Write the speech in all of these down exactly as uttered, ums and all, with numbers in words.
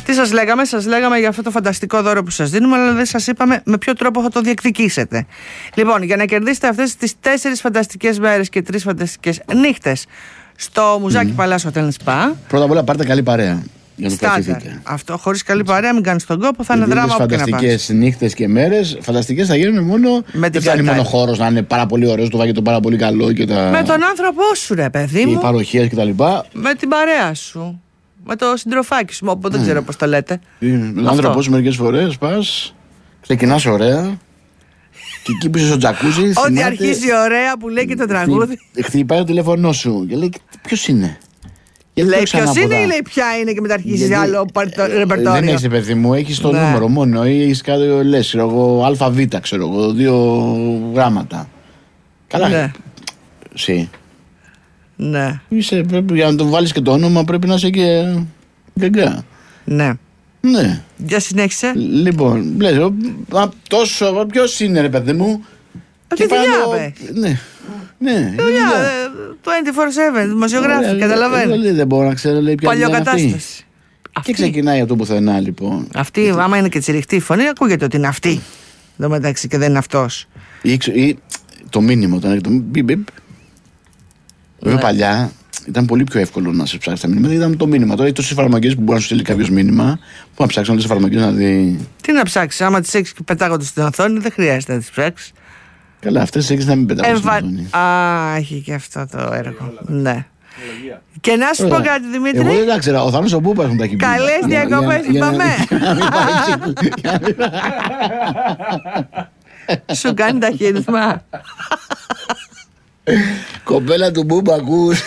Τι σας λέγαμε, σας λέγαμε για αυτό το φανταστικό δώρο που σας δίνουμε, αλλά δεν σας είπαμε με ποιο τρόπο θα το διεκδικήσετε. Λοιπόν, για να κερδίσετε αυτές τις τέσσερις φανταστικές μέρες και τρεις φανταστικές νύχτες στο Μουζάκι mm. Palace Hotel Spa. Πρώτα απ' όλα πάρτε καλή παρέα. Για Στάνταρ. Αυτό χωρίς καλή παρέα, μην κάνεις τον κόπο, θα είναι δράμα. Φανταστικές νύχτες και μέρες. Φανταστικές θα γίνουν μόνο. Με δεν φτάνει μόνο χώρος να είναι πάρα πολύ ωραίος, το φαγητό πάρα πολύ καλό και τα. Με τον άνθρωπό σου, ρε παιδί μου. Οι παροχές κτλ. Με την παρέα σου. Με το συντροφάκι σου, mm. δεν ξέρω πώς το λέτε. Με τον άνθρωπό σου μερικές φορές πας, ξεκινάς ωραία. Και εκεί πίσω στο τζακούζι. Ό,τι αρχίζει ωραία που λέει και το τραγούδι. Χτυπάει το τηλέφωνό σου και λέει ποιος είναι. Λέει ποιος είναι ή λέει ποια είναι και μετά αρχίζει άλλο ρεπερτόριο. Δεν έχεις παιδί μου, έχεις το ναι. νούμερο μόνο ή έχεις κάτι λες, ξέρω εγώ, ΑΒ, ξέρω εγώ, δύο γράμματα. Καλά. Ναι. Εσύ. Ναι. Είσαι, πρέπει, για να το βάλεις και το όνομα πρέπει να είσαι και γκαγκά. Ναι. Ναι. Για συνέχισε. Λοιπόν, λες, τόσο, ποιος είναι ρε παιδί μου. Τι δουλειά ναι. Ναι, δουλειά, είκοσι τέσσερα επτά, δημοσιογράφοι, καταλαβαίνω. Δεν μπορώ να ξέρω, λέει ποια είναι παλιοκατάσταση. Και ξεκινάει από το πουθενά, λοιπόν. Αυτή, Έτσι. άμα είναι και τσιριχτή η φωνή, ακούγεται ότι είναι αυτή. Εδώ μεταξύ και δεν είναι αυτός. Ή, ή το μήνυμα, όταν έχει το μπιπ μπιπ. Βέβαια παλιά ήταν πολύ πιο εύκολο να σε ψάξει τα μήνυματα. Ήταν το μήνυμα. Τώρα έχει τόσες εφαρμογές που μπορεί να σου στείλει κάποιο μήνυμα. Πού να ψάξει όλες τις εφαρμογές να δει. Τι να ψάξει, άμα τις έχεις και πετάγονται στην οθόνη, δεν χρειάζεται να τις ψάξει. Καλά, αυτές έχεις να μην πετάγονται στην οθόνη. Α, έχει και αυτό το έργο. Ναι. Και να σου πω κάτι, Δημήτρη. Εγώ δεν ξέρω, ο Θάνος ο Μπούπα έχουν τα κείμενα. Καλές διακοπές, είπαμε. Σου κάνει ταχύριθμα. Κοπέλα του Μπούπα, ακούς.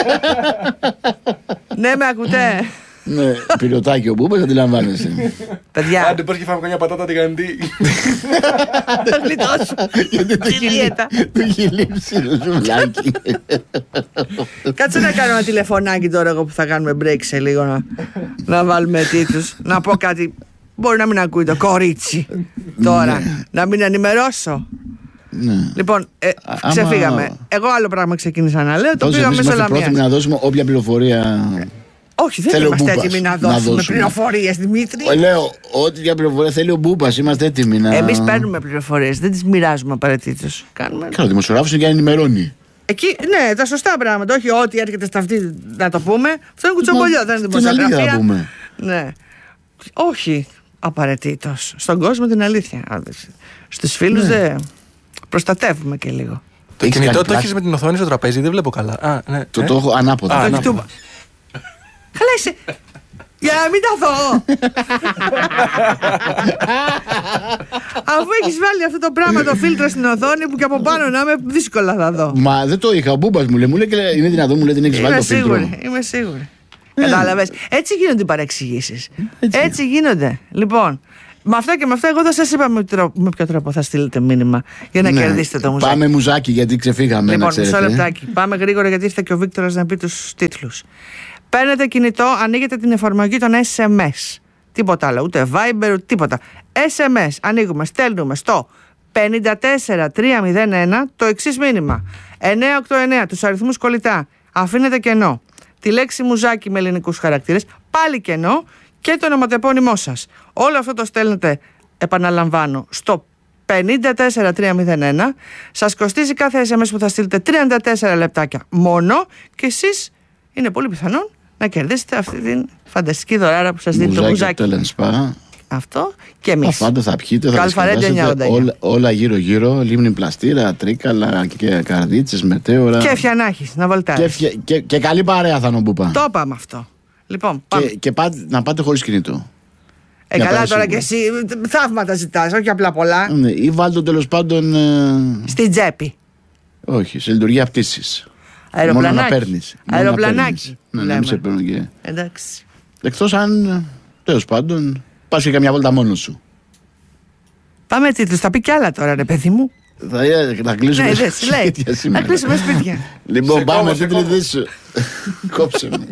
Ναι, με ακούτε. Ναι, πιλωτάκι ο Μπούπας, αντιλαμβάνεσαι. Παιδιά. Άντε πες και φάμε καμιά πατάτα τηγανιτή. Θα γλιτώσω. Γιατί το έχει λείψει το ζουλάκι. Κάτσε να κάνω ένα τηλεφωνάκι τώρα εγώ που θα κάνουμε break σε λίγο να βάλουμε τίτλους. Να πω κάτι, μπορεί να μην ακούει το κορίτσι τώρα. Να μην ενημερώσω. Ναι. Λοιπόν, ε, Άμα... ξεφύγαμε. Εγώ άλλο πράγμα ξεκίνησα να λέω. Το πήγαμε μέσω Λαμίας. Είμαστε πρόθυμοι να δώσουμε όποια πληροφορία. Όχι, δεν είμαστε έτοιμοι να δώσουμε, να δώσουμε. πληροφορίες, Δημήτρη. Ε, λέω, ό,τι για πληροφορία θέλει ο Μπούπας, είμαστε έτοιμοι να. Εμείς παίρνουμε πληροφορίες, δεν τις μοιράζουμε απαραίτητος. Κάνουμε. Καλά, ο δημοσιογράφος είναι για να ενημερώνει. Εκεί, ναι, τα σωστά πράγματα. Όχι ό,τι έρχεται στα αυτή να το πούμε. Αυτό είναι κουτσομπολιό, δεν είναι δημοσιογραφία. Την αλήθεια να πούμε. Ναι. Όχι απαραίτητος. Στον κόσμο την αλήθεια. Στους φίλους ναι. δεν προστατεύουμε και λίγο. Το κινητό το έχεις με την οθόνη στο τραπέζι, δεν βλέπω καλά. Α, ναι, το, ε? το έχω ανάποδα. Α, ανάποδα. Καλά είσαι. Για να μην τα δω. Αφού έχεις βάλει αυτό το πράγμα το φίλτρο στην οθόνη που και από πάνω να είμαι δύσκολα θα δω. Μα δεν το είχα. Ο Μπούμπας μου λέει, μου λέει είναι δυνατόν, μου λέει την έχεις βάλει το φίλτρο. Είμαι σίγουρη. Κατάλαβες. Έτσι γίνονται οι παρεξηγήσεις. Έτσι γίνονται. Λοιπόν. Με αυτά και με αυτά, εγώ δεν σας είπα με, τρο... με ποιο τρόπο θα στείλετε μήνυμα για να ναι, κερδίσετε το μουζάκι. Πάμε μουζάκι, γιατί ξεφύγαμε. Λοιπόν, μισό λεπτάκι. Πάμε γρήγορα, γιατί ήρθε και ο Βίκτορας να πει τους τίτλους. Παίρνετε κινητό, ανοίγετε την εφαρμογή των ες εμ ες. Τίποτα άλλο, ούτε Viber, ούτε τίποτα. ες εμ ες, ανοίγουμε, στέλνουμε στο πέντε τέσσερα τρία μηδέν ένα το εξής μήνυμα. εννιά οκτώ εννιά, τους αριθμούς κολλητά. Αφήνετε κενό. Τη λέξη μουζάκι με ελληνικούς χαρακτήρες, πάλι κενό. Και το ονοματεπώνυμό σας. Όλο αυτό το στέλνετε, επαναλαμβάνω, στο πέντε τέσσερα τρία μηδέν ένα. Σας κοστίζει κάθε ες εμ ες που θα στείλετε τριάντα τέσσερα λεπτάκια μόνο. Και εσείς είναι πολύ πιθανόν να κερδίσετε αυτή την φανταστική δωράρα που σας δίνει το μουζάκι. Αυτό και εμείς. Αφάντα θα πιείτε, θα διασκεδάσετε όλα, όλα γύρω γύρω. Λίμνη πλαστήρα, τρίκαλα και καρδίτσες, μετέωρα. Και φιανάχης, να βολτάρεις. Και, και, και καλή παρέα θα νομπούπα. Το είπαμε αυτό. Λοιπόν, και και πάτε, να πάτε χωρίς κινητό. Ε, καλά τώρα σίγουρα. Και εσύ θαύματα ζητάς, όχι απλά πολλά. Ναι, ή βάλτε τέλος πάντων. Ε... Στην τσέπη. Όχι, σε λειτουργία πτήσης. Αεροπλανάκι. Μόνο να παίρνεις. Αεροπλανάκι. Ναι, να μην σε παίρνω και. Εντάξει. Εκτός αν τέλος πάντων πας και καμιά βόλτα μόνος σου. Πάμε τίτλους, θα πει κι άλλα τώρα, ρε παιδί μου. Θα, θα κλείσουμε ναι, σπίτια σήμερα. Θα κλείσουμε σπίτια. Λοιπόν, πάμε τίτλοι δίσου. Κόψε με.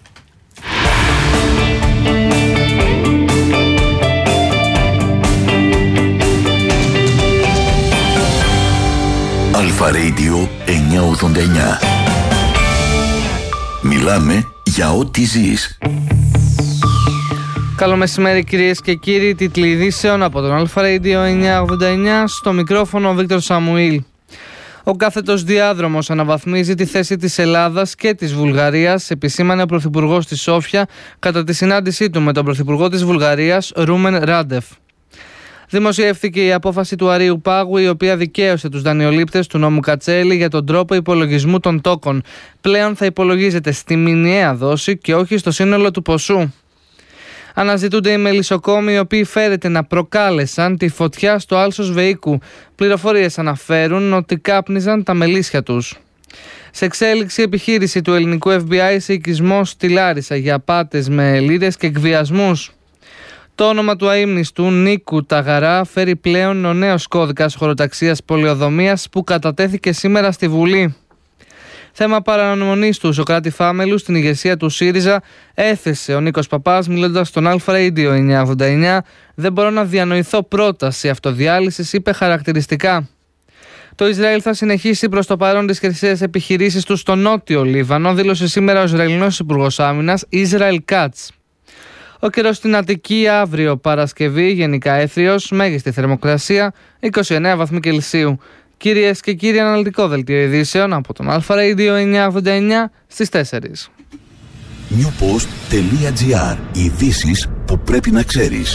Αλφα Radio εννιακόσια ογδόντα εννιά. Μιλάμε για ό,τι ζεις. Καλό μεσημέρι κυρίες και κύριοι, τίτλοι ειδήσεων από τον Αλφα Radio εννιακόσια ογδόντα εννιά, στο μικρόφωνο ο Βίκτορ Σαμουήλ. Ο κάθετος διάδρομος αναβαθμίζει τη θέση της Ελλάδας και της Βουλγαρίας, επισήμανε ο Πρωθυπουργός της Σόφια κατά τη συνάντησή του με τον Πρωθυπουργό της Βουλγαρίας, Ρούμεν Ράντεφ. Δημοσιεύθηκε η απόφαση του Αρείου Πάγου, η οποία δικαίωσε τους δανειολήπτες του νόμου Κατσέλη για τον τρόπο υπολογισμού των τόκων. Πλέον θα υπολογίζεται στη μηνιαία δόση και όχι στο σύνολο του ποσού. Αναζητούνται οι μελισσοκόμοι οι οποίοι φέρεται να προκάλεσαν τη φωτιά στο άλσος Βεϊκού. Πληροφορίες αναφέρουν ότι κάπνιζαν τα μελίσια τους. Σε εξέλιξη επιχείρηση του ελληνικού εφ μπι άι σε οικισμό στη Λάρισα για απάτες με λίρες και εκβιασμούς. Το όνομα του αείμνηστου Νίκου Ταγαρά φέρει πλέον ο νέος κώδικας χωροταξίας πολεοδομίας που κατατέθηκε σήμερα στη Βουλή. Θέμα παρανομονής του Σωκράτη Φάμελου στην ηγεσία του ΣΥΡΙΖΑ έθεσε ο Νίκος Παπάς μιλώντας στον Αλφα Radio εννιακόσια ογδόντα εννιά. Δεν μπορώ να διανοηθώ πρόταση αυτοδιάλυσης, είπε χαρακτηριστικά. Το Ισραήλ θα συνεχίσει προς το παρόν τις χρυσές επιχειρήσεις του στο νότιο Λίβανο, δήλωσε σήμερα ο Ισραηλινός Υπουργός Άμυνας Ισραήλ Κάτς. Ο καιρός στην Αττική αύριο Παρασκευή γενικά έθριος, μέγιστη θερμοκρασία είκοσι εννέα βαθμοί Κελσίου. Κυρίες και κύριοι, αναλυτικό δελτίο ειδήσεων από τον Αλφα Radio εννιακόσια ογδόντα εννιά στις τέσσερις. newpost τελεία gr. Ειδήσεις που πρέπει να ξέρεις.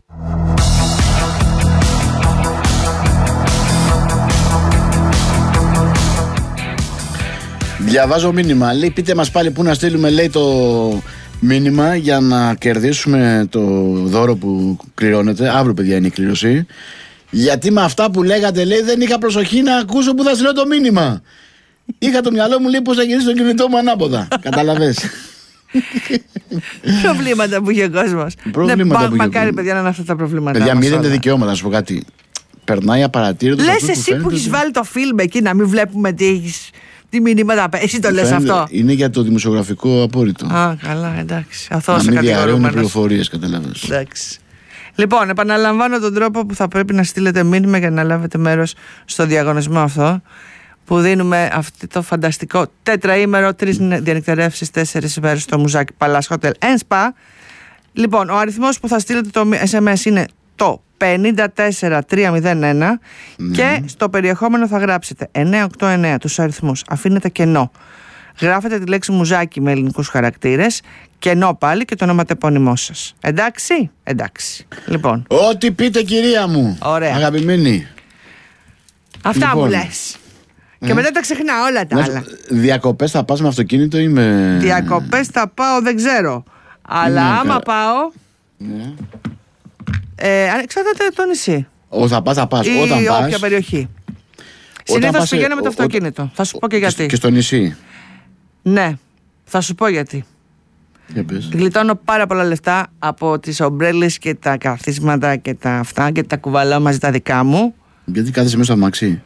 Διαβάζω μήνυμα. Λέει, πείτε μας πάλι πού να στείλουμε, λέει, το μήνυμα για να κερδίσουμε το δώρο που κληρώνεται. Αύριο, παιδιά, είναι η κλήρωση. Γιατί με αυτά που λέγατε, λέει, δεν είχα προσοχή να ακούσω που θα στείλω το μήνυμα. Είχα το μυαλό μου, λέει, πώς θα γυρίσει το κινητό μου ανάποδα. Καταλαβες. Προβλήματα που είχε ο κόσμος. Προβλήματα που είχε. Μακάρι, παιδιά, να είναι αυτά τα προβλήματα. Παιδιά, μην δίνετε δικαιώματα, να σου πω κάτι. Περνάει απαρατήρητο. Λες εσύ που έχεις βάλει το φιλμ εκεί να μην βλέπουμε τι έχεις. Τι μηνύματα. Εσύ το λες αυτό. Είναι για το δημοσιογραφικό απόρριτο. Α, καλά, εντάξει. Αθώος να μην διαρρέουν κατηγορούμενος. πληροφορίες, καταλαβαίνεις. Εντάξει. Λοιπόν, επαναλαμβάνω τον τρόπο που θα πρέπει να στείλετε μήνυμα για να λάβετε μέρος στο διαγωνισμό αυτό, που δίνουμε αυτό το φανταστικό τετραήμερο, τρεις διανυκτερεύσεις, τέσσερις ημέρες στο Μουζάκι Palace Hotel and Spa. Λοιπόν, ο αριθμός που θα στείλετε το ες εμ ες είναι το πέντε τέσσερα τρία μηδέν ένα, ναι. Και στο περιεχόμενο θα γράψετε εννιακόσια ογδόντα εννέα τους αριθμούς. Αφήνετε κενό. Γράφετε τη λέξη Μουζάκι με ελληνικούς χαρακτήρες, κενό πάλι και το όνομα τεπώνυμό σας. Εντάξει, εντάξει. Λοιπόν. Ό,τι πείτε, κυρία μου. Ωραία. Αγαπημένη. Αυτά λοιπόν, μου λες. Ε. Και μετά τα ξεχνάω όλα τα να, άλλα. Διακοπές θα πας με αυτοκίνητο ή με. Διακοπές θα πάω, δεν ξέρω. Αλλά Είναι άμα κα... πάω. Ναι. Ε, ανεξάρτητα το νησί. Ό, θα πας, θα πας. Ή Όταν όποια πας, περιοχή. όταν Συνήθως πας, πηγαίνω με το ο, αυτοκίνητο. Ο, θα σου πω και γιατί. Και, και στο νησί. Ναι, θα σου πω γιατί. Για πες. Γλιτώνω πάρα πολλά λεφτά από τις ομπρέλες και τα καθίσματα και τα αυτά και τα κουβαλάω μαζί τα δικά μου. Γιατί κάθεσαι μέσα στο αμαξί.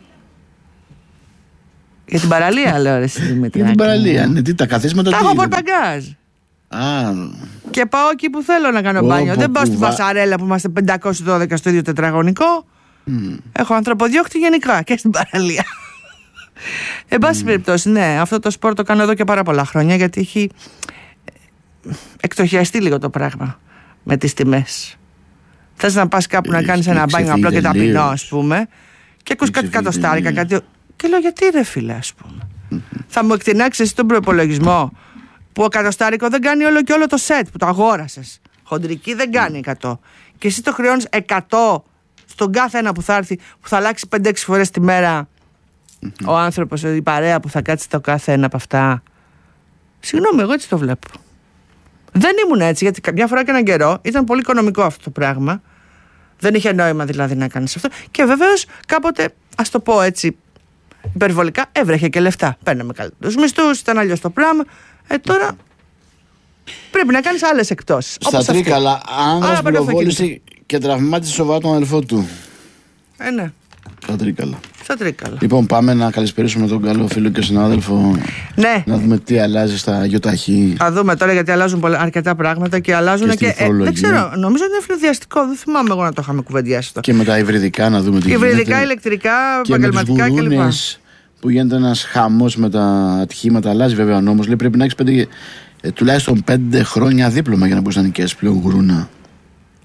Για την παραλία, λέω, ρε εσύ, Δημήτρη. Για την παραλία, ναι, τι, τα καθίσματα. Τα τι έχω είναι? πορπαγκάζ. Α, Και πάω εκεί που θέλω να κάνω Πω, μπάνιο. πω, Δεν πάω που στη βα- Βασαρέλα που είμαστε πεντακόσια δώδεκα στο ίδιο τετραγωνικό. μ, Έχω ανθρωποδιώκτη γενικά και στην παραλία. Εν πάση περιπτώσει, ναι, αυτό το σπορ το κάνω εδώ και πάρα πολλά χρόνια, γιατί έχει εκτοχιαστεί λίγο το πράγμα με τις τιμές. Θες να πας κάπου να Έχει κάνεις ένα μπάνιο απλό και ξεφύγει ταπεινό, τελείως. ας πούμε, και ακούς κάτι ξεφύγει κατοστάρικα, τελείως. κάτι. Και λέω, γιατί ρε φίλε, ας πούμε. Θα μου εκτινάξεις εσύ τον προϋπολογισμό που ο κατοστάρικο δεν κάνει όλο και όλο το σετ που το αγόρασες. Χοντρική δεν κάνει εκατό. Και εσύ το χρεώνεις εκατό στον κάθε ένα που θα έρθει, που θα αλλάξει πέντε έξι φορές τη μέρα ο άνθρωπος, η παρέα που θα κάτσει το κάθε ένα από αυτά. Συγγνώμη, εγώ έτσι το βλέπω. Δεν ήμουν έτσι, γιατί καμιά φορά και έναν καιρό ήταν πολύ οικονομικό αυτό το πράγμα. Δεν είχε νόημα δηλαδή να κάνεις αυτό. Και βεβαίως κάποτε, ας το πω έτσι υπερβολικά, έβρεχε και λεφτά. Παίρναμε καλύτερους μισθούς, ήταν αλλιώς το πράγμα. Ε, τώρα πρέπει να κάνεις άλλες εκτόσεις. Στα Τρίκαλα, άνδρας παίρνω πυροβόλησε και τραυμάτισε σοβαρά τον αδελφό του. Ε, ναι, Στα Τρίκαλα. στα Τρίκαλα. Λοιπόν, πάμε να καλησπερίσουμε τον καλό φίλο και συνάδελφο. Ναι. Να δούμε τι αλλάζει στα γιοταχή. Θα δούμε τώρα, γιατί αλλάζουν πολλά, αρκετά πράγματα και αλλάζουν Και και. στην ε, δεν φορολογία. ξέρω, νομίζω ότι είναι ευνηδιαστικό. Δεν θυμάμαι εγώ να το είχαμε κουβεντιάσει αυτό. Και με τα υβριδικά να δούμε τι γίνεται. Υβριδικά, ηλεκτρικά, Και με τις επαγγελματικά κλπ. γουρούνες που γίνεται ένας χαμός με τα ατυχήματα. Αλλάζει βέβαια ο νόμος. Λέει πρέπει να έχεις πέντε, ε, τουλάχιστον πέντε χρόνια δίπλωμα για να μπορείς να νοικιάσεις πλέον γουρούνα.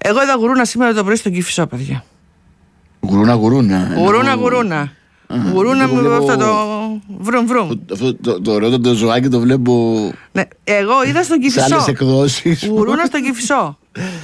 Εγώ είδα γουρούνα σήμερα το πρωί στον Κηφισό, παιδιά. Γουρούνα, γουρούνα. Γουρούνα, γουρούνα. Γουρούνα με αυτό το βρούμ βρούμ. Αυτό το ωραίο το ζωάκι το βλέπω. Ναι, εγώ είδα στον Κηφισό. Σε άλλες εκδόσεις. Γουρούνα στον Κηφισό.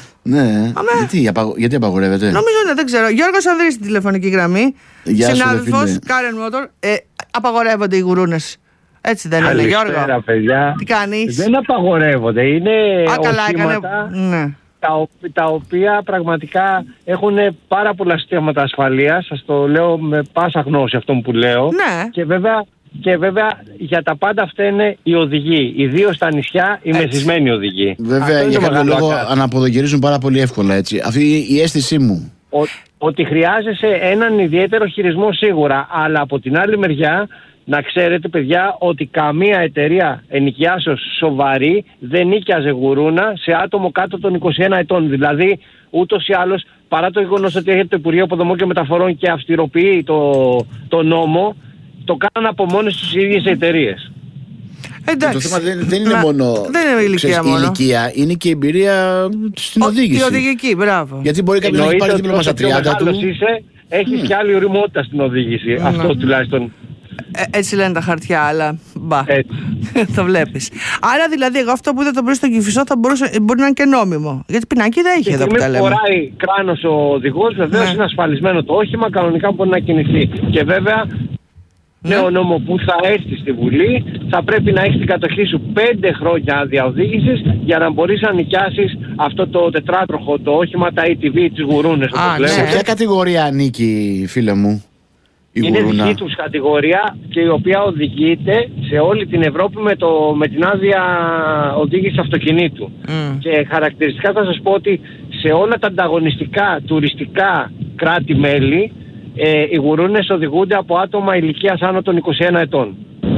Ναι. Γιατί, απαγο... γιατί απαγορεύεται. Νομίζω ναι, δεν ξέρω. Γιώργος Ανδρής στην τηλεφωνική γραμμή. Συνάδελφος, Κάρεν Μότορ. Ε, απαγορεύονται οι γουρούνες. Έτσι δεν είναι, Γιώργο? Καλησπέρα, παιδιά. Τι κάνεις? Δεν απαγορεύονται. Είναι Α, καλά, οχήματα έκανε... ναι. τα, τα οποία πραγματικά έχουν πάρα πολλά συστήματα ασφαλείας. Σας το λέω με πάσα γνώση αυτό που λέω. Ναι. Και βέβαια, και βέβαια για τα πάντα φταίνε οι οδηγοί. Ιδίως στα νησιά οι Έτσι. μεθυσμένοι οδηγοί. Βέβαια, για κάποιο λόγο αναποδογυρίζουν πάρα πολύ εύκολα έτσι. Αυτή η αίσθησή μου. Ο, ότι χρειάζεσαι έναν ιδιαίτερο χειρισμό σίγουρα, αλλά από την άλλη μεριά να ξέρετε, παιδιά, ότι καμία εταιρεία ενοικιάσεως σοβαρή δεν νοικιάζε γουρούνα σε άτομο κάτω των είκοσι ένα ετών. Δηλαδή, ούτως ή άλλως, παρά το γεγονός ότι έχετε το Υπουργείο Υποδομών και Μεταφορών και αυστηροποιεί το, το νόμο, το κάνουν από μόνες τους οι ίδιες εταιρείες. Εντάξει. Το θέμα δεν, δεν είναι Να, μόνο δεν είναι η ηλικία ξέρεις, μόνο. η ηλικία, είναι και η εμπειρία στην οδήγηση. Η οδηγική, μπράβο. Γιατί μπορεί κάποιος να έχει πάρει δίπλωμα στα τριάντα του. Είσαι, έχεις Mm. και άλλη ωριμότητα στην οδήγηση. Mm. Αυτό τουλάχιστον. Ε, έτσι λένε τα χαρτιά, αλλά μπα. Έτσι. Το βλέπεις. Άρα δηλαδή, εγώ αυτό που είδα το πρωί στον Κηφισό θα μπορούσε, μπορεί να είναι και νόμιμο. Γιατί πινάκι δεν είχε εδώ που τα λέμε. Φοράει κράνος ο οδηγός, βεβαίως Ναι. είναι ασφαλισμένο το όχημα, κανονικά μπορεί να κινηθεί. Και βέβαια, Ναι. νέο νόμο που θα έρθει στη Βουλή, θα πρέπει να έχεις στην κατοχή σου πέντε χρόνια άδεια οδήγησης για να μπορείς να νοικιάσεις αυτό το τετράτροχο, το όχημα, τα έι τι βι, τις γουρούνες. Α, όπως ναι. Σε λέμε. ποια κατηγορία ανήκει, φίλε μου, η Είναι γουρούνα? δική τους κατηγορία και η οποία οδηγείται σε όλη την Ευρώπη με, το, με την άδεια οδήγηση αυτοκινήτου. Mm. Και χαρακτηριστικά θα σας πω ότι σε όλα τα ανταγωνιστικά τουριστικά κράτη-μέλη ε, οι γουρούνες οδηγούνται από άτομα ηλικίας άνω των είκοσι ένα ετών.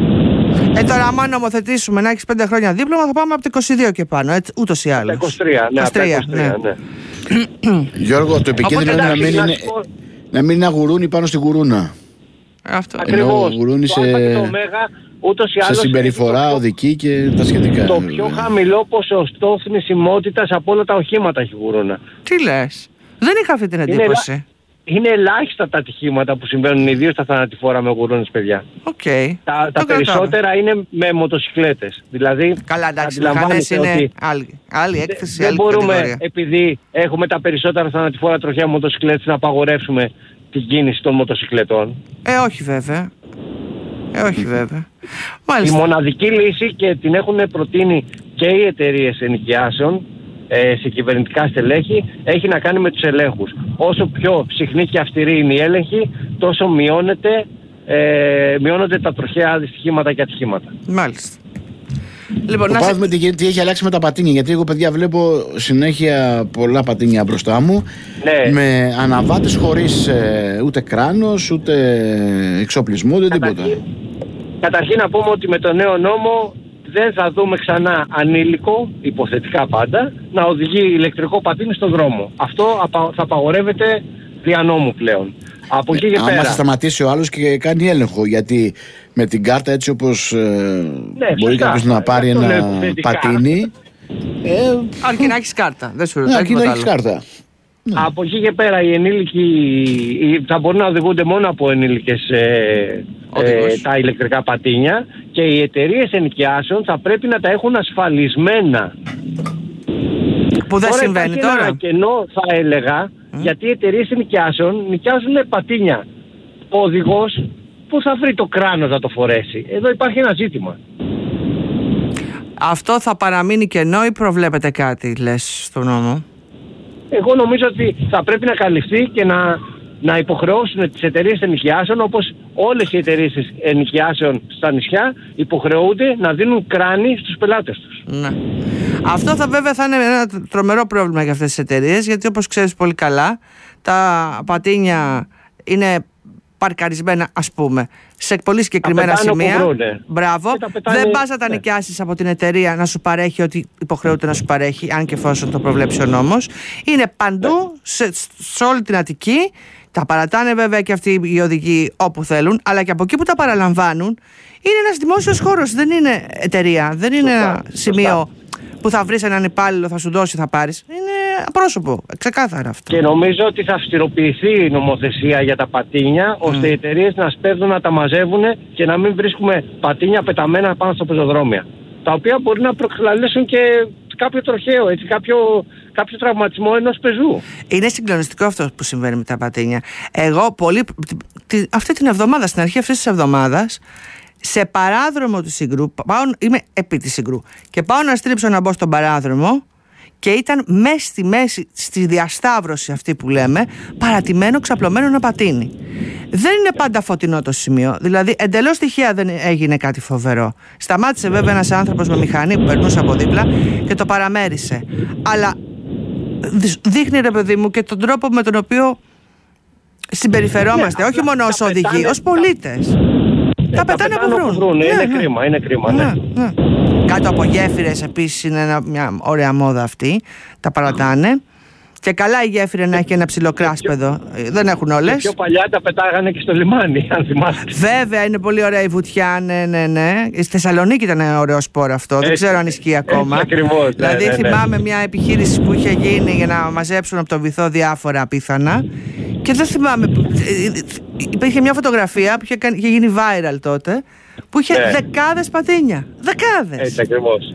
Ε, τώρα, άμα νομοθετήσουμε να έχεις πέντε χρόνια δίπλωμα, θα πάμε από τα είκοσι δύο και πάνω. Έτσι, ούτως ή Τα άλλως. είκοσι τρία, ναι, από τα είκοσι τρία, ναι. Γιώργο, το επικίνδυνο είναι να μην εντάξει, είναι, να σου πω- να μην είναι ένα γουρούνι πάνω στην γουρούνα. Αυτό. Ακριβώς. γουρούνι Το σε- Α και το Ωμέγα, ούτως ή Σε άλλως, συμπεριφορά, το- οδική και τα σχετικά. Το πιο χαμηλό ποσοστό θνησιμότητας από όλα τα οχήματα έχει γουρούνα. Τι λες? Δεν είχα αυτή την Είναι εντύπωση. Είναι ελάχιστα τα ατυχήματα που συμβαίνουν, ιδίως στα θανατηφόρα με γουρούνες, παιδιά. Οκ. Τα, Το τα περισσότερα κρατάμε. είναι με μοτοσυκλέτες. Δηλαδή, Καλά, εντάξει, οι αντιλαμβάνεστε μηχανές είναι ότι άλλη, άλλη δε- έκθεση, δεν άλλη μπορούμε, κατηγορία. επειδή έχουμε τα περισσότερα θανατηφόρα τροχαία μοτοσυκλέτες, να απαγορεύσουμε την κίνηση των μοτοσυκλετών. Ε, όχι βέβαια. Ε, όχι βέβαια. Η Μάλιστα. μοναδική λύση, και την έχουν προτείνει και οι εταιρείες ενοικιάσεων ε, σε κυβερνητικά στελέχη, έχει να κάνει με τους ελέγχους. Όσο πιο συχνή και αυστηρή είναι η έλεγχη, τόσο μειώνεται, ε, μειώνονται τα τροχαία δυστυχήματα και ατυχήματα. Μάλιστα. Λοιπόν, Το να σε... πάθουμε τι, τι έχει αλλάξει με τα πατίνια. Γιατί εγώ, παιδιά, βλέπω συνέχεια πολλά πατίνια μπροστά μου. Ναι. Με αναβάτες χωρίς ε, ούτε κράνος, ούτε εξοπλισμό, ούτε τίποτα. Καταρχήν, καταρχήν να πούμε ότι με το νέο νόμο δεν θα δούμε ξανά ανήλικο, υποθετικά πάντα, να οδηγεί ηλεκτρικό πατίνι στον δρόμο. Αυτό απα- θα απαγορεύεται δια νόμου πλέον. Από εκεί και Άμα πέρα. θα σταματήσει ο άλλος και κάνει έλεγχο. Γιατί με την κάρτα, έτσι όπως ε, μπορεί σωστά. κάποιος να πάρει Αυτό ένα λέω θετικά. πατίνι. Ε, Αρκεί να έχεις κάρτα. Δεν σου ναι, ρωτάω αρκεί να τίποτα έχεις άλλο. κάρτα. Από εκεί και πέρα οι ενήλικοι οι- θα μπορούν να οδηγούνται μόνο από ενήλικες ε, ε, Οδηγούς. τα ηλεκτρικά πατίνια, και οι εταιρείες ενοικιάσεων θα πρέπει να τα έχουν ασφαλισμένα. Που δεν Τώρα συμβαίνει υπάρχει τώρα. ένα κενό, θα έλεγα, γιατί οι εταιρείες ενοικιάσεων νοικιάζουν πατίνια. Ο οδηγός πού θα βρει το κράνος να το φορέσει? Εδώ υπάρχει ένα ζήτημα. Αυτό θα παραμείνει κενό ή προβλέπετε κάτι, λες, στον νόμο? Εγώ νομίζω ότι θα πρέπει να καλυφθεί και να, να υποχρεώσουν τις εταιρείες ενοικιάσεων, όπως όλες οι εταιρείες ενοικιάσεων στα νησιά υποχρεούνται να δίνουν κράνη στους πελάτες τους. Ναι. Αυτό θα βέβαια θα είναι ένα τρομερό πρόβλημα για αυτές τις εταιρείες, γιατί όπως ξέρεις πολύ καλά, τα πατίνια είναι παρκαρισμένα, ας πούμε, σε πολύ συγκεκριμένα πετάνε όπου σημεία. βρούνε. Μπράβο. Και τα πετάνε- Δεν πας να τα ναι. νοικιάσεις από την εταιρεία να σου παρέχει ό,τι υποχρεούται να σου παρέχει, αν και εφόσον το προβλέψει ο νόμος. Είναι παντού, σε, σε όλη την Αττική. Τα παρατάνε βέβαια και αυτοί οι οδηγοί όπου θέλουν, αλλά και από εκεί που τα παραλαμβάνουν είναι ένας δημόσιος χώρος, δεν είναι εταιρεία, δεν είναι Σωστά, ένα σωστά. σημείο που θα βρεις έναν υπάλληλο, θα σου δώσει, θα πάρεις. Είναι απρόσωπο. Ξεκάθαρα αυτό. Και νομίζω ότι θα αυστηροποιηθεί η νομοθεσία για τα πατίνια, ώστε mm. οι εταιρείες να σπέβδουν να τα μαζεύουν και να μην βρίσκουμε πατίνια πεταμένα πάνω στα πεζοδρόμια. Τα οποία μπορεί να προκαλέσουν και κάποιο τροχαίο, έτσι, κάποιο, κάποιο τραυματισμό ενός πεζού. Είναι συγκλονιστικό αυτό που συμβαίνει με τα πατίνια. Εγώ πολύ, αυτή την εβδομάδα, στην αρχή αυτής της εβδομάδας, σε παράδρομο του Συγκρού, πάω, είμαι επί της Συγκρού και πάω να στρίψω να μπω στον παράδρομο και ήταν μέσα στη μέση, στη διασταύρωση αυτή που λέμε, παρατημένο, ξαπλωμένο ένα πατίνι. Δεν είναι πάντα φωτεινό το σημείο, δηλαδή εντελώς τυχαία δεν έγινε κάτι φοβερό. Σταμάτησε βέβαια ένας άνθρωπος με μηχανή που περνούσε από δίπλα και το παραμέρισε. Αλλά δείχνει, ρε παιδί μου, και τον τρόπο με τον οποίο συμπεριφερόμαστε, όχι μόνο ως οδηγοί, ως πολίτες. Ε, τα πετάνε από βρούν. βρούν. Ναι, είναι ναι. κρίμα, είναι κρίμα. Ναι. Ναι, ναι. Κάτω από γέφυρες επίσης είναι ένα, μια ωραία μόδα αυτή. Τα παρατάνε. Και καλά η γέφυρα να έχει ένα ψηλό κράσπεδο. Δεν έχουν όλες. Πιο παλιά τα πετάγανε και στο λιμάνι, αν θυμάστε. Βέβαια, είναι πολύ ωραία η βουτιά. Ναι, ναι, ναι. Στη Θεσσαλονίκη ήταν ένα ωραίο σπόρο αυτό. Έτσι, δεν ξέρω αν ισχύει ακόμα. Ακριβώς, δηλαδή, ναι, ναι, ναι. θυμάμαι μια επιχείρηση που είχε γίνει για να μαζέψουν από το βυθό διάφορα απίθανα. Και δεν θυμάμαι. Υπήρχε μια φωτογραφία που είχε, είχε γίνει viral τότε. Που είχε ναι. δεκάδες πατίνια. Δεκάδες. Έτσι ακριβώς.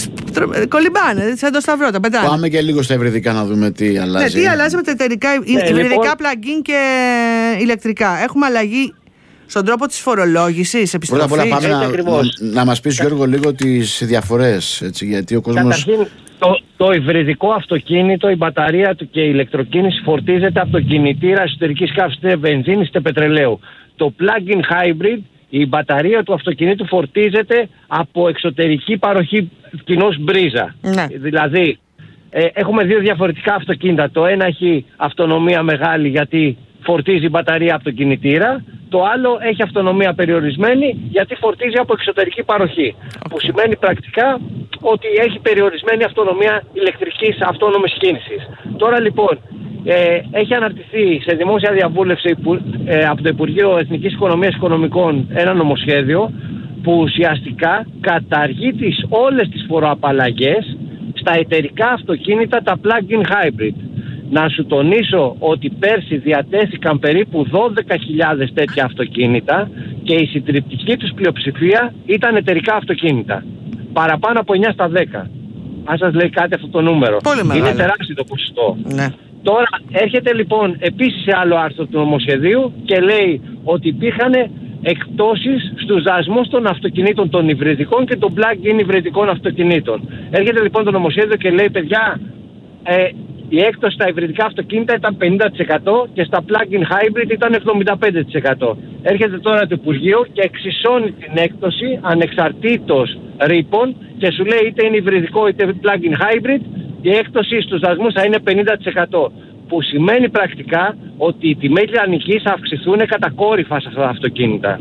Κολυμπάνε, σαν το σταυρό, τα πετάνε. Πάμε και λίγο στα υβριδικά να δούμε τι αλλάζει. Ναι, τι αλλάζει με τα εταιρικά, ναι, υβριδικά λοιπόν... plug-in και ηλεκτρικά. Έχουμε αλλαγή στον τρόπο της φορολόγησης, επιστροφής. Πρώτα απ' όλα πάμε να, να, να μας πεις, Γιώργο, λίγο τις διαφορές, έτσι, γιατί ο κόσμος... Καταρχήν, το, το υβριδικό αυτοκίνητο, η μπαταρία του και η ηλεκτροκίνηση φορτίζεται από τον κινητήρα εσωτερικής καύσης, είτε βενζίνης είτε πετρελαίου. Το plug-in hybrid, η μπαταρία του αυτοκινήτου φορτίζεται από εξωτερική παροχή κοινώς μπρίζα. Ναι. Δηλαδή, ε, έχουμε δύο διαφορετικά αυτοκίνητα. Το ένα έχει αυτονομία μεγάλη γιατί φορτίζει μπαταρία από τον κινητήρα. Το άλλο έχει αυτονομία περιορισμένη γιατί φορτίζει από εξωτερική παροχή. Okay. Που σημαίνει πρακτικά ότι έχει περιορισμένη αυτονομία ηλεκτρικής αυτόνομης κίνησης. Τώρα λοιπόν, Ε, έχει αναρτηθεί σε δημόσια διαβούλευση που, ε, από το Υπουργείο Εθνικής Οικονομίας και Οικονομικών ένα νομοσχέδιο που ουσιαστικά καταργεί τις, όλες τις φοροαπαλλαγές στα εταιρικά αυτοκίνητα, τα plug-in hybrid. Να σου τονίσω ότι πέρσι διατέθηκαν περίπου δώδεκα χιλιάδες τέτοια αυτοκίνητα και η συντριπτική τους πλειοψηφία ήταν εταιρικά αυτοκίνητα. Παραπάνω από εννιά στα δέκα. Αν σας λέει κάτι αυτό το νούμερο. Πολύ μεγάλο. Είναι τεράστιο το ποσοστό. Ναι. Τώρα έρχεται λοιπόν επίσης σε άλλο άρθρο του νομοσχεδίου και λέει ότι υπήρχαν εκπτώσεις στους δασμούς των αυτοκινήτων των υβριδικών και των plug-in υβριδικών αυτοκινήτων. Έρχεται λοιπόν το νομοσχέδιο και λέει, παιδιά, ε, η έκπτωση στα υβριδικά αυτοκίνητα ήταν πενήντα τοις εκατό και στα plug-in hybrid ήταν εβδομήντα πέντε τοις εκατό. Έρχεται τώρα το Υπουργείο και εξισώνει την έκπτωση ανεξαρτήτως ρήπων και σου λέει είτε είναι υβριδικό είτε plug-in hybrid, η έκπτωση στους δασμούς θα είναι πενήντα τοις εκατό. Που σημαίνει πρακτικά ότι οι τιμές λιανικής θα αυξηθούν κατακόρυφα σε αυτά τα αυτοκίνητα.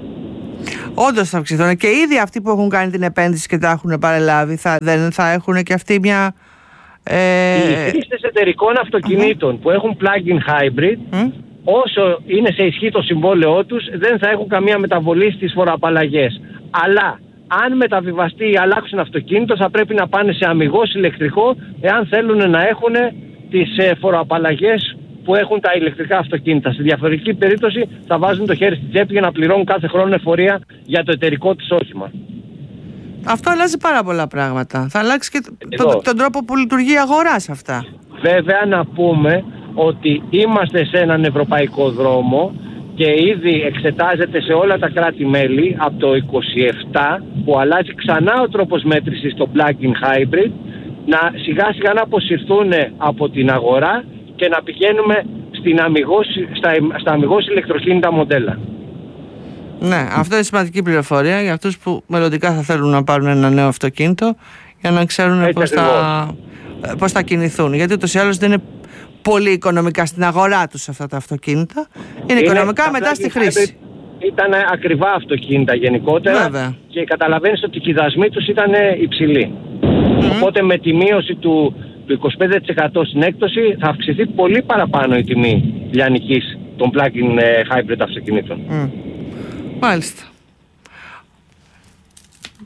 Όντως θα αυξηθούν και ήδη αυτοί που έχουν κάνει την επένδυση και τα έχουν παρελάβει θα, δεν θα έχουν και αυτοί μια... Ε... Οι χρήστες εταιρικών αυτοκινήτων uh-huh. που έχουν plug-in hybrid uh-huh. όσο είναι σε ισχύ το συμβόλαιό τους δεν θα έχουν καμία μεταβολή στις φοροαπαλλαγές. Αλλά αν μεταβιβαστεί ή αλλάξουν αυτοκίνητο θα πρέπει να πάνε σε αμιγώς ηλεκτρικό εάν θέλουν να έχουν τις ε, φοροαπαλλαγές που έχουν τα ηλεκτρικά αυτοκίνητα. Στη διαφορετική περίπτωση θα βάζουν το χέρι στην τσέπη για να πληρώνουν κάθε χρόνο εφορία για το εταιρικό τους όχημα. Αυτό αλλάζει πάρα πολλά πράγματα. Θα αλλάξει και το, το, τον τρόπο που λειτουργεί η αγορά σε αυτά. Βέβαια να πούμε ότι είμαστε σε έναν ευρωπαϊκό δρόμο και ήδη εξετάζεται σε όλα τα κράτη-μέλη από το είκοσι επτά που αλλάζει ξανά ο τρόπος μέτρησης στο plug-in hybrid να σιγά σιγά να αποσυρθούν από την αγορά και να πηγαίνουμε στην αμιγώς, στα, στα αμιγώς ηλεκτροκίνητα μοντέλα. Ναι, αυτό είναι σημαντική πληροφορία για αυτούς που μελλοντικά θα θέλουν να πάρουν ένα νέο αυτοκίνητο για να ξέρουν πώς θα, πώς θα κινηθούν. Γιατί ούτως ή άλλως δεν είναι πολύ οικονομικά στην αγορά τους αυτά τα αυτοκίνητα. Είναι, είναι οικονομικά μετά στη χρήση. Ήταν ακριβά αυτοκίνητα γενικότερα. Βέβαια. Και καταλαβαίνεις ότι οι δασμοί τους ήταν υψηλοί. Mm-hmm. Οπότε με τη μείωση του, του είκοσι πέντε τοις εκατό στην έκπτωση θα αυξηθεί πολύ παραπάνω η τιμή λιανικής των plug-in hybrid αυτοκινήτων. Mm. Μάλιστα.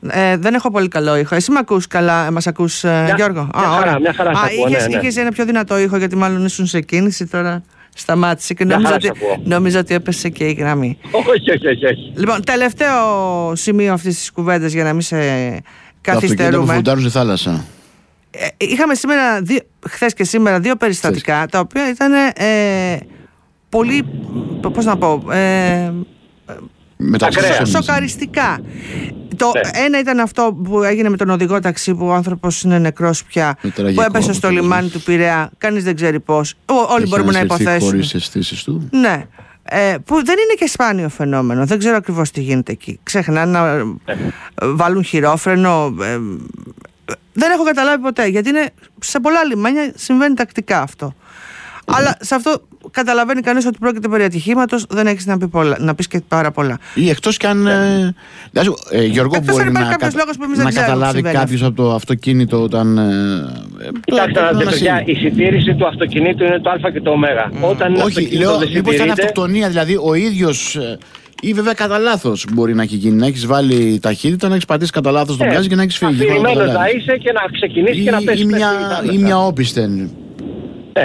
Ε, δεν έχω πολύ καλό ήχο. Εσύ με ακούς καλά, μας ακούς, μια, Γιώργο? Μια Α, χαρά, μια χαρά. Α, ακούω, είχες, ναι, ναι. είχες ένα πιο δυνατό ήχο, γιατί μάλλον ήσουν σε κίνηση τώρα. Σταμάτησε και νόμιζα ότι, νόμιζα ότι έπεσε και η γραμμή. Όχι, όχι, όχι, όχι. Λοιπόν, τελευταίο σημείο αυτής της κουβέντας για να μην σε καθυστερούμε. Τα αυτοκίνητα που φουντάρουν στη θάλασσα. Ε, είχαμε σήμερα, δύο, χθες και σήμερα, δύο περιστατικά, χθες, τα οποία ήταν ε, πολύ, πώς να πω, ε, Ακραία. σοκαριστικά. Το ναι. ένα ήταν αυτό που έγινε με τον οδηγό ταξί, που ο άνθρωπος είναι νεκρός πια, που έπεσε στο λιμάνι του Πειραιά, κανείς δεν ξέρει πώς. Όλοι έχει μπορούμε να υποθέσουμε. Χωρίς αισθήσεις του. Ναι. Ε, που δεν είναι και σπάνιο φαινόμενο. Δεν ξέρω ακριβώς τι γίνεται εκεί. Ξεχνάνε να ε, βάλουν χειρόφρενο. Ε, δεν έχω καταλάβει ποτέ, γιατί είναι, σε πολλά λιμάνια συμβαίνει τακτικά αυτό. Αλλά σε αυτό καταλαβαίνει κανείς ότι πρόκειται περί ατυχήματος, δεν έχεις να, πει πολλά, να πεις και πάρα πολλά. Ή εκτός κι αν. Ε, δηλαδή, ε, Γιώργο, εκτός μπορεί αν να, κα, να καταλάβει κάποιος από το αυτοκίνητο όταν. Ε, Κοιτάξτε, να παιδιά, η συντήρηση του αυτοκινήτου είναι το Α και το Ω. Mm. Όταν είναι όχι, λέω, μήπως ήταν αυτοκτονία, δηλαδή ο ίδιος. Ή βέβαια κατά λάθος μπορεί να έχει γίνει. Να έχεις βάλει ταχύτητα, να έχεις πατήσει κατά λάθος τον γκάζι και να έχεις φύγει. Αφηρημένος να είσαι και να ξεκινήσει και να πέσει. Ή μια, ή μια όπισθεν. Ναι.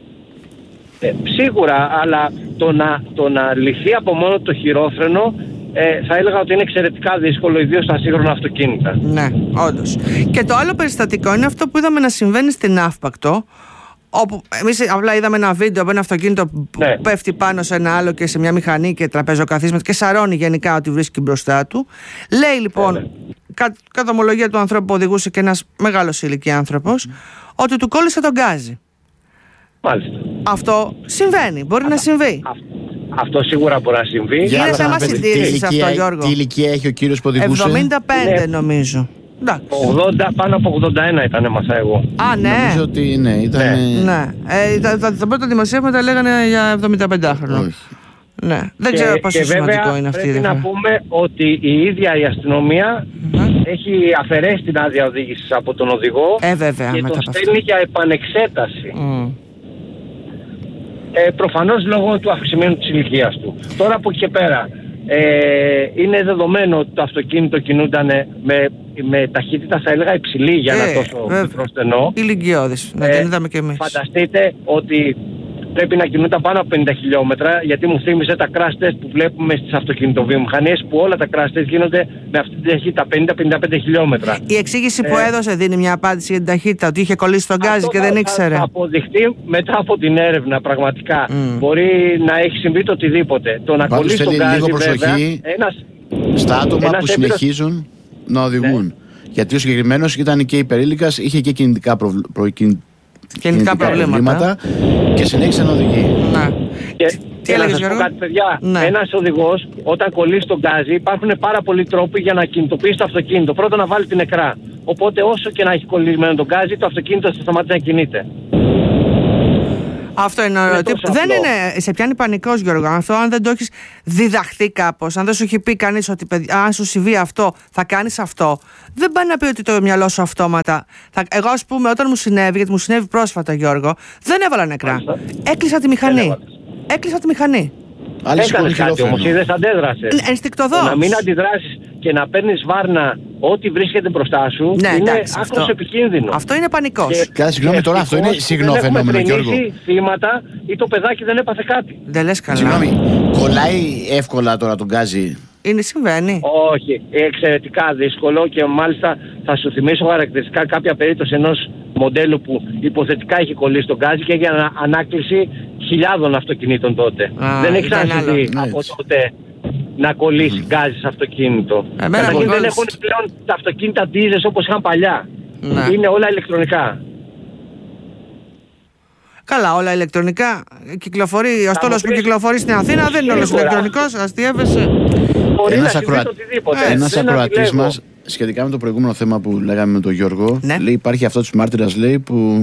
Ε, σίγουρα, αλλά το να, το να λυθεί από μόνο το χειρόφρενο ε, θα έλεγα ότι είναι εξαιρετικά δύσκολο, ιδίως στα σύγχρονα αυτοκίνητα. Ναι, όντως. Και το άλλο περιστατικό είναι αυτό που είδαμε να συμβαίνει στην Ναύπακτο, όπου εμείς απλά είδαμε ένα βίντεο από ένα αυτοκίνητο που ναι. πέφτει πάνω σε ένα άλλο και σε μια μηχανή και τραπεζοκαθίσματα και σαρώνει γενικά ότι βρίσκει μπροστά του. Λέει λοιπόν, ναι, ναι. κα, κατά ομολογία του ανθρώπου που οδηγούσε και ένας μεγάλος ηλικία άνθρωπος, mm. ότι του κόλλησε τον γκάζι. Μάλιστα. Αυτό συμβαίνει, μπορεί Α, να συμβεί. Α, αυτό σίγουρα μπορεί να συμβεί. Για είναι θέμα συντήρησης αυτό, Γιώργο. Τι ηλικία έχει ο κύριος που οδηγούσε? εβδομήντα πέντε ναι. νομίζω. ογδόντα, πάνω από ογδόντα ένα ήταν, έμαθα εγώ. Α, ναι. Νομίζω ότι ναι, ήταν. Ναι. ναι. Ε, τα, τα, τα πρώτα δημοσίευματα λέγανε για εβδομήντα πέντε χρονών. Όχι. Ναι. Δεν και, ξέρω πόσο σημαντικό είναι αυτή η διαφορά. Πρέπει να πούμε ότι η ίδια η αστυνομία mm-hmm. έχει αφαιρέσει την άδεια οδήγησης από τον οδηγό ε, βέβαια, και τον στέλνει για επανεξέταση. Mm. Ε, προφανώς λόγω του αυξημένου της ηλικίας του. Τώρα από εκεί και πέρα ε, είναι δεδομένο ότι το αυτοκίνητο κινούνταν με, με ταχύτητα, θα έλεγα, υψηλή για ένα ε, τόσο μικρό στενό. Ηλικιώδης, να την είδαμε κι εμείς. Φανταστείτε ότι πρέπει να κινούνταν πάνω από πενήντα χιλιόμετρα, γιατί μου θύμισε τα crash test που βλέπουμε στις αυτοκινητοβιομηχανίες, που όλα τα crash test γίνονται με αυτή την ταχύτητα πενήντα με πενήντα πέντε χιλιόμετρα. Η εξήγηση που ε, έδωσε δίνει μια απάντηση για την ταχύτητα, ότι είχε κολλήσει τον γκάζι και δεν ήξερε. Θα αποδειχτεί μετά από την έρευνα, πραγματικά. Mm. Μπορεί να έχει συμβεί το οτιδήποτε. Το να κολλήσει τον γκάζι, βέβαια, ένας, στα άτομα ένας που συνεχίζουν έμπειρος... να οδηγούν. Ναι. Γιατί ο συγκεκριμένος ήταν και υπερήλικας, είχε και κινητικά προβλ... προ... κινητικά προβλήματα και συνέχισε να οδηγεί. Να. Και, και να σας πω κάτι, παιδιά, ναι. ένας οδηγός όταν κολλήσει τον γκάζι, υπάρχουν πάρα πολλοί τρόποι για να κινητοποιήσει το αυτοκίνητο. Πρώτα να βάλει την νεκρά. Οπότε όσο και να έχει κολλημένο τον γκάζι, το αυτοκίνητο θα σταματήσει να κινείται. Αυτό είναι ωραίο. Δεν είναι. Σε πιάνει πανικός, Γιώργο, αυτό αν δεν το έχεις διδαχθεί κάπως, αν δεν σου έχει πει κανείς ότι αν σου συμβεί αυτό, θα κάνεις αυτό. Δεν πάει να πει ότι το μυαλό σου αυτόματα. Θα, εγώ, ας πούμε, όταν μου συνέβη, γιατί μου συνέβη πρόσφατα, Γιώργο, δεν έβαλα νεκρά. Έκλεισα τη μηχανή. Έκλεισα τη μηχανή. Έκανες κάτι όμως, είδες, αντέδρασες. Ενστικτωδώς. Να μην αντιδράσεις και να παίρνεις βάρνα ό,τι βρίσκεται μπροστά σου, ναι, είναι άκρως επικίνδυνο. Αυτό είναι πανικός. Καλά, συγγνώμη, τώρα αυτό είναι συχνό φαινόμενο, Γιώργο. Δεν έχουμε θύματα ή το παιδάκι δεν έπαθε κάτι. Δεν λες καλά. Συγγνώμη, κολλάει εύκολα τώρα τον γκάζι? Είναι, συμβαίνει. Όχι, εξαιρετικά δύσκολο, και μάλιστα θα σου θυμίσω χαρακτηριστικά κάποια περίπτωση ενός μοντέλου που υποθετικά έχει κολλήσει τον γκάζι και έγινε ανάκληση χιλιάδων αυτοκινήτων τότε. Α, δεν έχει ξανασυμβεί από τότε να κολλήσει mm. γκάζι σε αυτοκίνητο. Καταρχήν δεν έχουν πλέον τα αυτοκίνητα ντίζες όπως είχαν παλιά. Ναι. Είναι όλα ηλεκτρονικά. Καλά, όλα ηλεκτρονικά. Κυκλοφορεί, ο στόλος που κυκλοφορεί στην Αθήνα δεν είναι όλος ηλεκτρονικός, αστιεύεσαι. Ένας, ακροα... Ένας ακροατής μας, σχετικά με το προηγούμενο θέμα που λέγαμε με τον Γιώργο, ναι. λέει, υπάρχει αυτό της μάρτυρας, λέει, που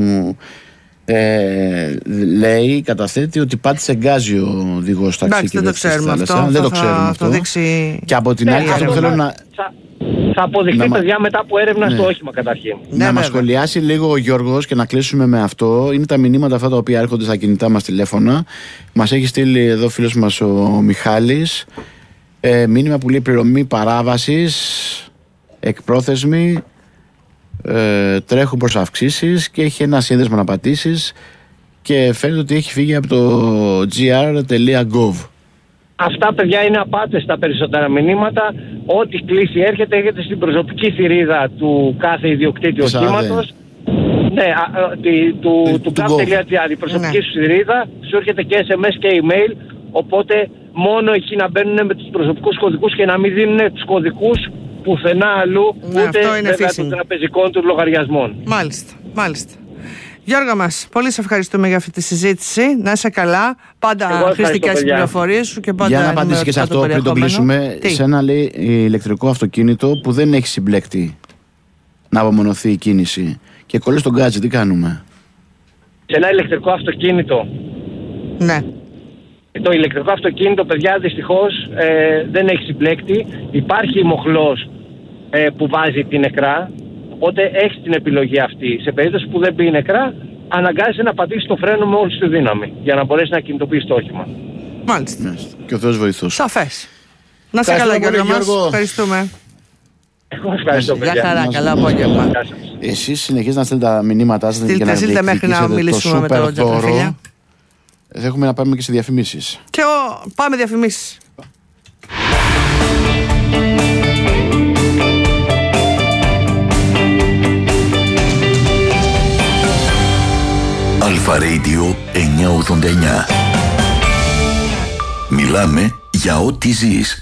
ε, λέει, καταθέτει ότι πάτησε γκάζι ο οδηγός ταξί και δεν το ξέρουμε αυτό. Δεν το ξέρουμε αυτό. Δείξει... Και από την άλλη, αυτό θέλω να... Θα αποδειχθεί, να... παιδιά, μετά από έρευνα ναι. στο όχημα καταρχήν. Να ναι, μας σχολιάσει λίγο ο Γιώργος και να κλείσουμε με αυτό. Είναι τα μηνύματα αυτά τα οποία έρχονται στα κινητά μας τηλέφωνα. Μας έχει στείλει εδώ φίλος μας ο Μιχάλης. Ε, μήνυμα που λέει πληρωμή παράβασης εκπρόθεσμη, ε, τρέχουν προς αυξήσεις και έχει ένα σύνδεσμο να πατήσεις και φαίνεται ότι έχει φύγει από το τζι αρ τελεία γκοβ. Αυτά, παιδιά, είναι απάτες τα περισσότερα μηνύματα. Ό,τι κλείσει έρχεται, έρχεται στην προσωπική θηρίδα του κάθε ιδιοκτήτη οχήματος. Ναι, α, α, τη, του, του, του του gov.gr, η προσωπική Ναι. σου θηρίδα, σου έρχεται και ες εμ ες και email, οπότε μόνο εκεί να μπαίνουν με τους προσωπικούς κωδικούς και να μην δίνουν τους κωδικούς πουθενά αλλού, Ναι, ούτε αυτό είναι βέβαια phishing. των τραπεζικών του λογαριασμών. Μάλιστα, μάλιστα. Γιώργο μας, πολύ σε ευχαριστούμε για αυτή τη συζήτηση. Να είσαι καλά. Πάντα ευχαριστώ, χρηστικές παιδιά. πληροφορίες σου και πάντα Για να απαντήσει και σε ενημερωτικά αυτό, το πριν το περιεχόμενο. κλείσουμε, Τι? σε ένα λέει ηλεκτρικό αυτοκίνητο που δεν έχει συμπλέκτη να απομονωθεί η κίνηση και κολλήσει τον γκάτζι, τι κάνουμε? Σε ένα ηλεκτρικό αυτοκίνητο. Ναι. Το ηλεκτρικό αυτοκίνητο, παιδιά, δυστυχώς ε, δεν έχει συμπλέκτη. Υπάρχει μοχλός ε, που βάζει την νεκρά. Οπότε έχει την επιλογή αυτή. Σε περίπτωση που δεν μπει η νεκρά, αναγκάζεσαι να πατήσει το φρένο με όλη τη δύναμη για να μπορέσει να κινητοποιήσει το όχημα. Μάλιστα. Και ο Θεός βοηθός. Σαφές. Να σε Ευχαριστώ καλά, πολύ, Γιώργο μας. Γιώργο. Ευχαριστούμε. Εγώ ευχαριστώ, Γεια παιδιά. Γεια χαρά, Μας- καλά μας- απόγευμα. Γεια σας. Εσείς συνεχίζετε να στέλνετε τα μηνύματά σας και Στείλτε, να στείλτε μέχρι να διεκδικήσετε μιλήσουμε με το τον σούπερ δώρο. Τζακροφίλια. Έχουμε να πάμε και σε διαφημίσεις. Και ο... πάμε διαφημίσεις. Αλφα Radio εννιακόσια ογδόντα εννιά. Μιλάμε για ό,τι ζεις.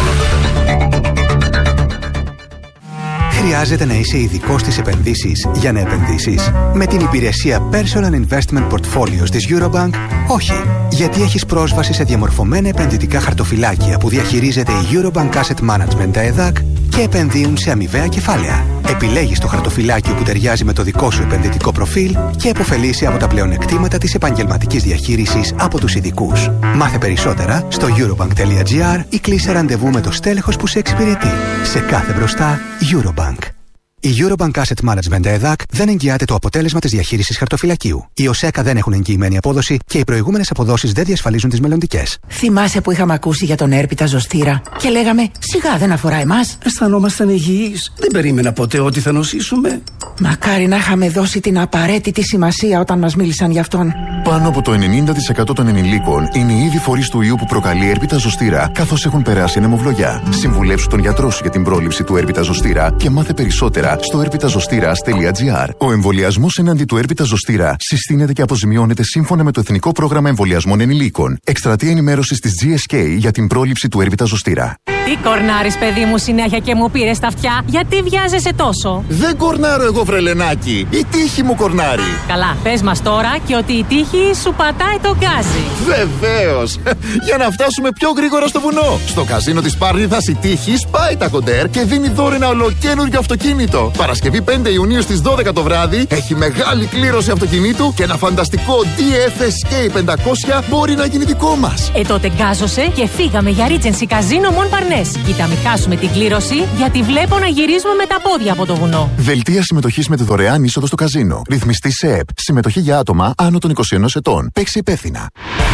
Χρειάζεται να είσαι ειδικός στις επενδύσεις για να επενδύσεις? Με την υπηρεσία Personal Investment Portfolios της Eurobank, όχι. Γιατί έχεις πρόσβαση σε διαμορφωμένα επενδυτικά χαρτοφυλάκια που διαχειρίζεται η Eurobank Asset Management ΕΔΑΚ και επενδύουν σε αμοιβαία κεφάλαια. Επιλέγεις το χαρτοφυλάκιο που ταιριάζει με το δικό σου επενδυτικό προφίλ και επωφελείσαι από τα πλεονεκτήματα της επαγγελματικής διαχείρισης από τους ειδικούς. Μάθε περισσότερα στο eurobank.gr ή κλείσε ραντεβού με το στέλεχος που σε εξυπηρετεί. Σε κάθε μπροστά, Eurobank. Η Eurobank Asset Management ΕΔΑΚ δεν εγγυάται το αποτέλεσμα της διαχείρισης χαρτοφυλακίου. Οι ΟΣΕΚΑ δεν έχουν εγγυημένη απόδοση και οι προηγούμενες αποδόσεις δεν διασφαλίζουν τις μελλοντικές. Θυμάσαι που είχαμε ακούσει για τον έρπιτα ζωστήρα και λέγαμε σιγά δεν αφορά εμάς? Αισθανόμασταν υγιείς. Δεν περίμενα ποτέ ότι θα νοσήσουμε. Μακάρι να είχαμε δώσει την απαραίτητη σημασία όταν μας μίλησαν γι' αυτόν. Πάνω από το ενενήντα τοις εκατό των ενηλίκων είναι ήδη φορείς του ιού που προκαλεί έρπιτα ζωστήρα, καθώς έχουν περάσει αιμοβλογιά. Συμβουλέψου τον γιατρό σου για την πρόληψη του έρπιτα ζωστήρα και μάθε περισσότερα στο έρπιταζωστήρας τελεία τζι άρ. Ο εμβολιασμός εναντί του έρπιτα ζωστήρα συστήνεται και αποζημιώνεται σύμφωνα με το Εθνικό Πρόγραμμα Εμβολιασμών Ενηλίκων. Εκστρατεία ενημέρωσης της τζι ες κέι για την πρόληψη του έρπιτα ζωστήρα. Τι κορνάρεις, παιδί μου, συνέχεια και μου πήρες τα αυτιά? Γιατί βιάζεσαι τόσο? Δεν κορνάρω εγώ, βρελενάκι. Η τύχη μου κορνάρει. Καλά, πες μας τώρα και ότι η τύχη σου πατάει το γκάζι. Βεβαίως! Για να φτάσουμε πιο γρήγορα στο βουνό. Στο καζίνο της Πάρνηθας η τύχη σπάει τα κοντέρ και δίνει δώρο ένα ολοκαίνουργιο αυτοκίνητο. Παρασκευή πέντε Ιουνίου στις δώδεκα το βράδυ έχει μεγάλη κλήρωση αυτοκινήτου και ένα φανταστικό ντι εφ ες κέι πεντακόσια μπορεί να γίνει δικό μας. Ε, τότε γκάζωσε και φύγαμε για Regency Casino Mon Parnes. Κοίτα, μην χάσουμε την κλήρωση, γιατί βλέπω να γυρίζουμε με τα πόδια από το βουνό. Δελτία συμμετοχής με τη δωρεάν είσοδο στο καζίνο. Ρυθμιστή σε ΕΠ. Συμμετοχή για άτομα άνω των είκοσι ενός ετών. Παίξει υπεύθυνα.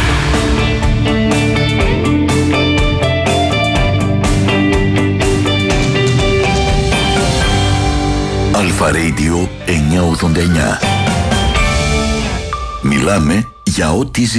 Αλφα Radio εννιακόσια ογδόντα εννιά. Μιλάμε για ό,τι ζεις.